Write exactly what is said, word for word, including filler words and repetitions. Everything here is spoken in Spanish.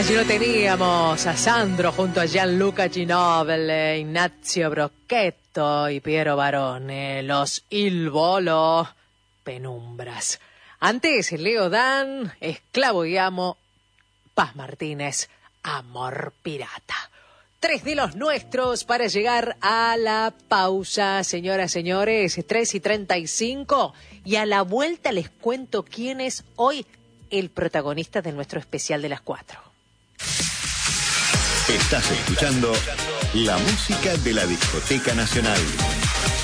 Allí lo teníamos a Sandro junto a Gianluca Ginóbili, Ignazio Brocchetto y Piero Barone, los Il Volo, Penumbras. Antes, Leo Dan, Esclavo y Amo, Paz Martínez, Amor Pirata. Tres de los nuestros para llegar a la pausa, señoras, señores, tres y treinta y cinco. Y a la vuelta les cuento quién es hoy el protagonista de nuestro especial de las cuatro. Estás escuchando la música de la Discoteca Nacional.